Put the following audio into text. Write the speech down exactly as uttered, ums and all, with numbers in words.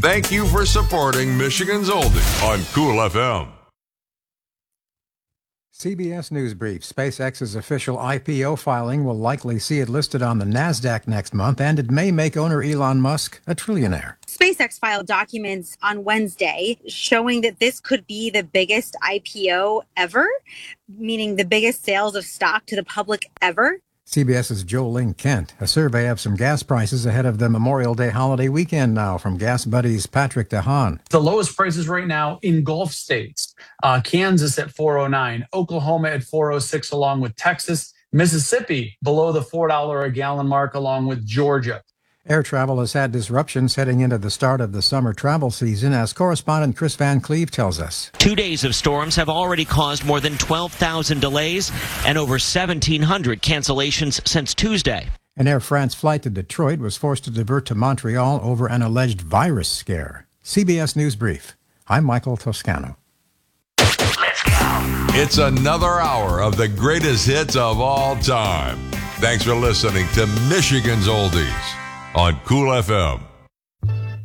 Thank you for supporting Michigan's Oldie on Cool F M. C B S News Brief. SpaceX's official I P O filing will likely see it listed on the NASDAQ next month, and it may make owner Elon Musk a trillionaire. SpaceX filed documents on Wednesday showing that this could be the biggest I P O ever, meaning the biggest sales of stock to the public ever. CBS's Jolene Kent. A survey of some gas prices ahead of the Memorial Day holiday weekend now from Gas Buddy's Patrick DeHaan. The lowest prices right now in Gulf states. Uh, Kansas at four oh nine, Oklahoma at four oh six, along with Texas. Mississippi below the four dollars a gallon mark, along with Georgia. Air travel has had disruptions heading into the start of the summer travel season, as correspondent Chris Van Cleve tells us. Two days of storms have already caused more than twelve thousand delays and over seventeen hundred cancellations since Tuesday. An Air France flight to Detroit was forced to divert to Montreal over an alleged virus scare. C B S News Brief. I'm Michael Toscano. Let's go. It's another hour of the greatest hits of all time. Thanks for listening to Michigan's Oldies on Cool F M.